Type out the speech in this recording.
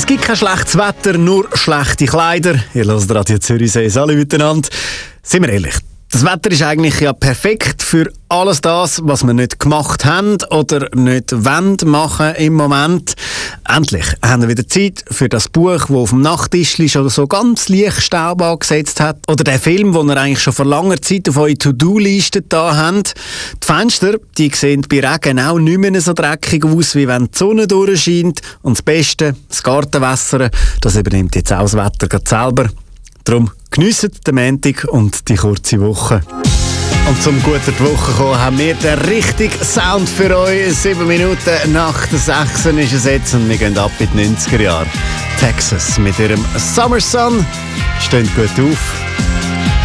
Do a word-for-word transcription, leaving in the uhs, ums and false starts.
Es gibt kein schlechtes Wetter, nur schlechte Kleider. Ihr hört Radio Zürichsee, alle miteinander. Sind wir ehrlich, das Wetter ist eigentlich ja perfekt für alles das, was wir nicht gemacht haben oder nicht wollen machen im Moment. Endlich haben wir wieder Zeit für das Buch, das auf dem Nachttischli schon so ganz leicht Staub angesetzt hat. Oder den Film, den ihr eigentlich schon vor langer Zeit auf eure To-Do-Liste da habt. Die Fenster, die sehen bei Regen auch nicht mehr so dreckig aus, wie wenn die Sonne durchscheint. Und das Beste, das Gartenwässern, das übernimmt jetzt auch das Wetter gerade selber. Darum geniessen den Montag und die kurze Woche. Und zum gut durch die Woche kommen, haben wir den richtigen Sound für euch. Sieben Minuten nach der sechs ist es jetzt und wir gehen ab in die neunziger Jahre. Texas mit ihrem Summer Sun. Steht gut auf.